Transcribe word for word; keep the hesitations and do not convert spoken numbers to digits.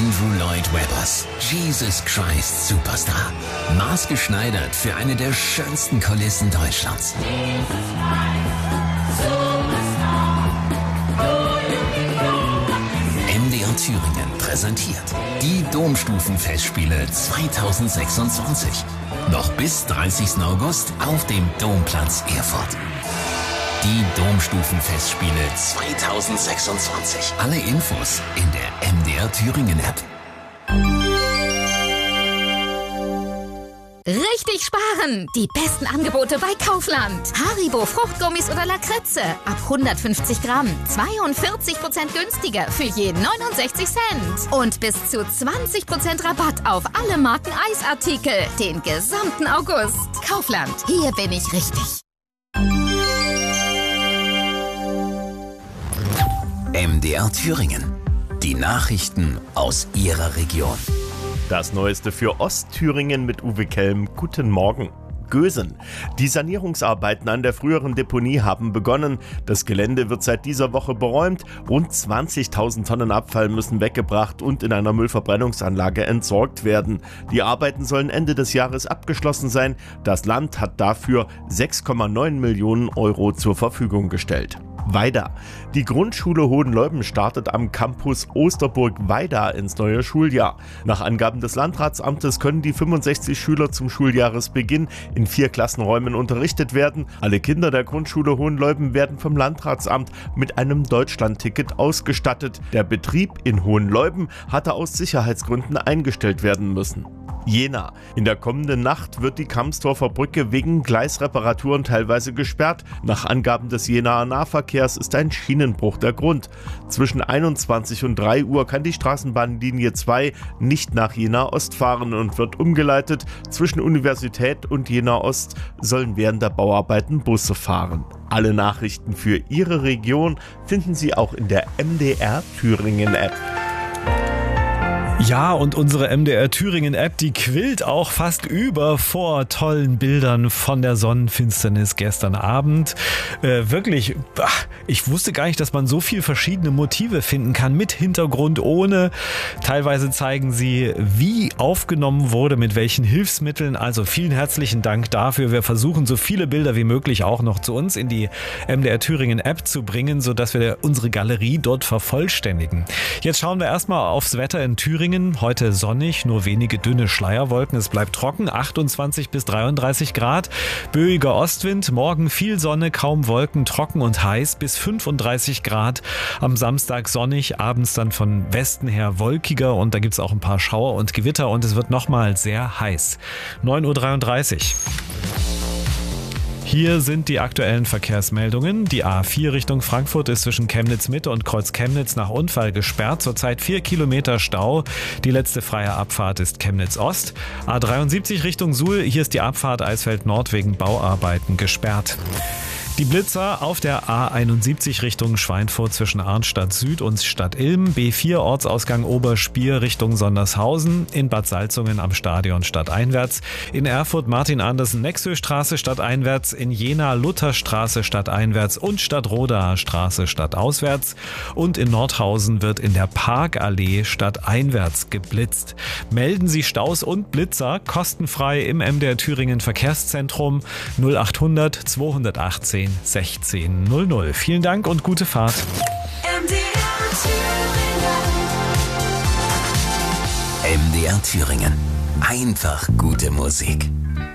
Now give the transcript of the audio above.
Andrew Lloyd Webbers Jesus Christ Superstar. Maßgeschneidert für eine der schönsten Kulissen Deutschlands. M D R Thüringen präsentiert die Domstufenfestspiele zweitausendsechsundzwanzig. Noch bis dreißigsten August auf dem Domplatz Erfurt. Die Domstufenfestspiele zweitausendsechsundzwanzig. Alle Infos in der M D R Thüringen App. Richtig sparen! Die besten Angebote bei Kaufland. Haribo Fruchtgummis oder Lakritze ab hundertfünfzig Gramm. zweiundvierzig Prozent günstiger für je neunundsechzig Cent. Und bis zu zwanzig Prozent Rabatt auf alle Marken Eisartikel. Den gesamten August. Kaufland. Hier bin ich richtig. M D R Thüringen. Die Nachrichten aus Ihrer Region. Das Neueste für Ostthüringen mit Uwe Kelm. Guten Morgen. Gösen. Die Sanierungsarbeiten an der früheren Deponie haben begonnen. Das Gelände wird seit dieser Woche beräumt. Rund zwanzigtausend Tonnen Abfall müssen weggebracht und in einer Müllverbrennungsanlage entsorgt werden. Die Arbeiten sollen Ende des Jahres abgeschlossen sein. Das Land hat dafür sechs Komma neun Millionen Euro zur Verfügung gestellt. Weida. Die Grundschule Hohenleuben startet am Campus Osterburg-Weida ins neue Schuljahr. Nach Angaben des Landratsamtes können die fünfundsechzig Schüler zum Schuljahresbeginn in vier Klassenräumen unterrichtet werden. Alle Kinder der Grundschule Hohenleuben werden vom Landratsamt mit einem Deutschlandticket ausgestattet. Der Betrieb in Hohenleuben hatte aus Sicherheitsgründen eingestellt werden müssen. Jena. In der kommenden Nacht wird die Kamsdorfer Brücke wegen Gleisreparaturen teilweise gesperrt. Nach Angaben des Jenaer Nahverkehrs ist ein Schienenbruch der Grund. Zwischen einundzwanzig und drei Uhr kann die Straßenbahnlinie zwei nicht nach Jena Ost fahren und wird umgeleitet. Zwischen Universität und Jena Ost sollen während der Bauarbeiten Busse fahren. Alle Nachrichten für Ihre Region finden Sie auch in der M D R Thüringen App. Ja, und unsere M D R Thüringen App, die quillt auch fast über vor tollen Bildern von der Sonnenfinsternis gestern Abend. Äh, wirklich, ach, ich wusste gar nicht, dass man so viel verschiedene Motive finden kann, mit Hintergrund, ohne. Teilweise zeigen sie, wie aufgenommen wurde, mit welchen Hilfsmitteln. Also vielen herzlichen Dank dafür. Wir versuchen, so viele Bilder wie möglich auch noch zu uns in die M D R Thüringen App zu bringen, sodass wir unsere Galerie dort vervollständigen. Jetzt schauen wir erstmal aufs Wetter in Thüringen. Heute sonnig, nur wenige dünne Schleierwolken. Es bleibt trocken, achtundzwanzig bis dreiunddreißig Grad. Böiger Ostwind, morgen viel Sonne, kaum Wolken, trocken und heiß bis fünfunddreißig Grad. Am Samstag sonnig, abends dann von Westen her wolkiger und da gibt es auch ein paar Schauer und Gewitter und es wird nochmal sehr heiß. neun Uhr dreiunddreißig. Hier sind die aktuellen Verkehrsmeldungen. Die A vier Richtung Frankfurt ist zwischen Chemnitz Mitte und Kreuz Chemnitz nach Unfall gesperrt. Zurzeit vier Kilometer Stau. Die letzte freie Abfahrt ist Chemnitz Ost. A dreiundsiebzig Richtung Suhl. Hier ist die Abfahrt Eisfeld Nord wegen Bauarbeiten gesperrt. Die Blitzer auf der A einundsiebzig Richtung Schweinfurt zwischen Arnstadt Süd und Stadt Ilm, B vier Ortsausgang Oberspier Richtung Sondershausen, in Bad Salzungen am Stadion stadteinwärts, in Erfurt Martin-Andersen-Nexö-Straße stadteinwärts, in Jena Lutherstraße stadteinwärts und Stadtroda Straße stadtauswärts und in Nordhausen wird in der Parkallee stadteinwärts geblitzt. Melden Sie Staus und Blitzer kostenfrei im M D R Thüringen Verkehrszentrum null achthundert zweihundertachtzehn sechzehn null null. Vielen Dank und gute Fahrt. M D R Thüringen. M D R Thüringen. Einfach gute Musik.